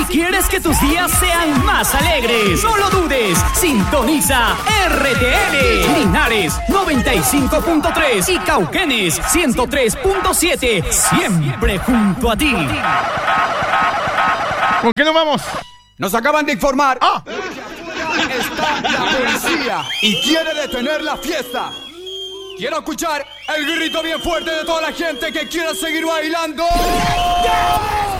quieres que tus días sean más alegres, no lo dudes. Sintoniza RTL. Linares 95.3 y Cauquenes 103.7. Siempre junto a ti. ¿Con qué nos vamos? Nos acaban de informar que afuera está la policía y quiere detener la fiesta. Quiero escuchar el grito bien fuerte de toda la gente que quiera seguir bailando.